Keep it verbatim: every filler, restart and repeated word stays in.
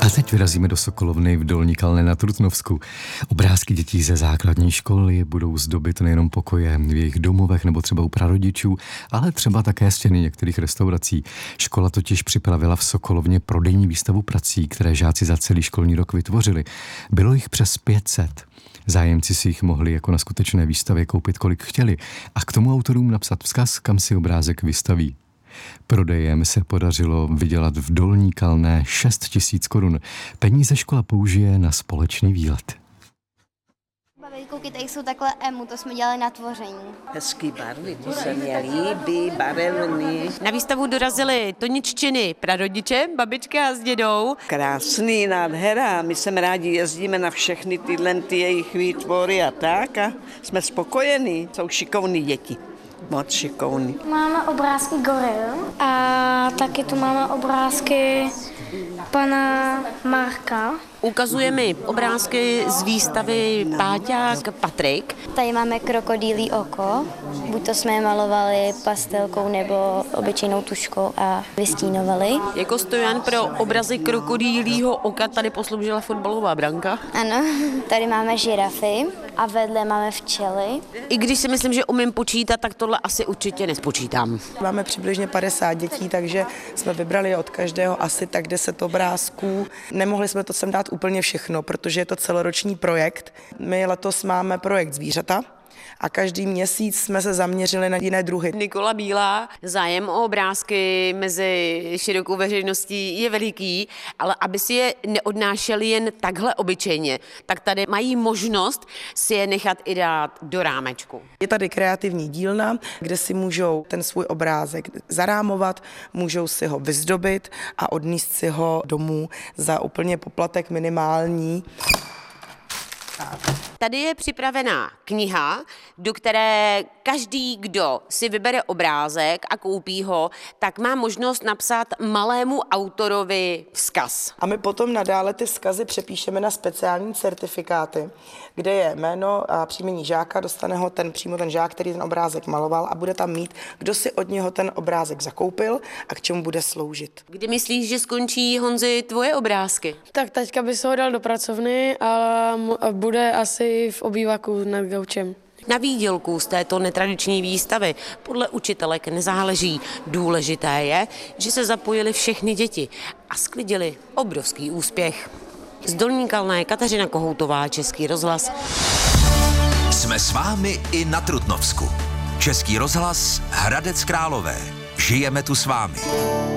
A teď vyrazíme do Sokolovny v Dolní Kalné na Trutnovsku. Obrázky dětí ze základní školy budou zdobit nejenom pokoje v jejich domovech nebo třeba u prarodičů, ale třeba také stěny některých restaurací. Škola totiž připravila v Sokolovně prodejní výstavu prací, které žáci za celý školní rok vytvořili. Bylo jich přes pět set. Zájemci si jich mohli jako na skutečné výstavě koupit, kolik chtěli, a k tomu autorům napsat vzkaz, kam si obrázek vystaví. Prodejem se podařilo vydělat v Dolní Kalné šest tisíc korun. Peníze škola použije na společný výlet. Koukej, tady jsou takhle emu, to jsme dělali na tvoření. Hezký barvy, to se mě líbí, barevný. Na výstavu dorazili toniččiny prarodiče, babička s dědou. Krásný, nádhera, my jsme rádi jezdíme na všechny tyhle ty jejich výtvory a tak a jsme spokojení, jsou šikovní děti. Moc šikovný. Máme obrázky goril a taky tu máme obrázky pana Marka. Ukazuje mi obrázky z výstavy Páťák Patrik. Tady máme krokodýlí oko, buď to jsme malovali pastelkou nebo obyčejnou tuškou a vystínovali. Jako stojan pro obrazy krokodýlího oka tady posloužila fotbalová branka. Ano, tady máme žirafy a vedle máme včely. I když si myslím, že umím počítat, tak tohle asi určitě nespočítám. Máme přibližně padesát dětí, takže jsme vybrali od každého asi tak deset obrázků. Nemohli jsme to sem dát úplně všechno, protože je to celoroční projekt. My letos máme projekt zvířata a každý měsíc jsme se zaměřili na jiné druhy. Nikola Bílá, zájem o obrázky mezi širokou veřejností je veliký, ale aby si je neodnášeli jen takhle obyčejně, tak tady mají možnost si je nechat i dát do rámečku. Je tady kreativní dílna, kde si můžou ten svůj obrázek zarámovat, můžou si ho vyzdobit a odníst si ho domů za úplně poplatek minimální. Tady je připravená kniha, do které každý, kdo si vybere obrázek a koupí ho, tak má možnost napsat malému autorovi vzkaz. A my potom nadále ty vzkazy přepíšeme na speciální certifikáty, kde je jméno a příjmení žáka, dostane ho ten přímo ten žák, který ten obrázek maloval, a bude tam mít, kdo si od něho ten obrázek zakoupil a k čemu bude sloužit. Kdy myslíš, že skončí, Honzi, tvoje obrázky? Tak teďka by se ho dal do pracovny a bude asi v obývaku nad gaučem. Na výdělku z této netradiční výstavy podle učitelek nezáleží. Důležité je, že se zapojili všechny děti a sklidili obrovský úspěch. Z Dolní Kalné Kateřina Kohoutová, Český rozhlas. Jsme s vámi i na Trutnovsku. Český rozhlas, Hradec Králové. Žijeme tu s vámi.